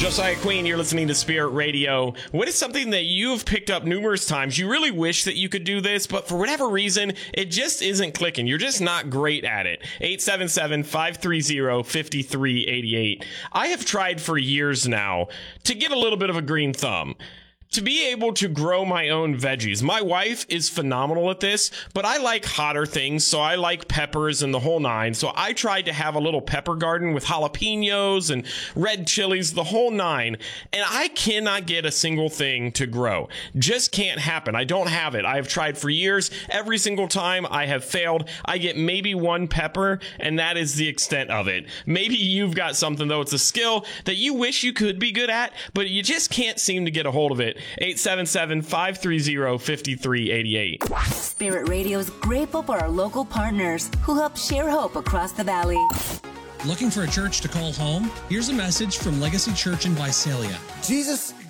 Josiah Queen, you're listening to Spirit Radio. What is something that you've picked up numerous times? You really wish that you could do this, but for whatever reason, it just isn't clicking. You're just not great at it. 877-530-5388. I have tried for years now to get a little bit of a green thumb, to be able to grow my own veggies. My wife is phenomenal at this, but I like hotter things, so I like peppers and the whole nine. So I tried to have a little pepper garden with jalapenos and red chilies, the whole nine, and I cannot get a single thing to grow. Just can't happen. I don't have it. I have tried for years. Every single time I have failed. I get maybe one pepper, and that is the extent of it. Maybe you've got something, though. It's a skill that you wish you could be good at, but you just can't seem to get a hold of it. 877-530-5388. Spirit Radio is grateful for our local partners who help share hope across the valley. Looking for a church to call home? Here's a message from Legacy Church in Visalia. Jesus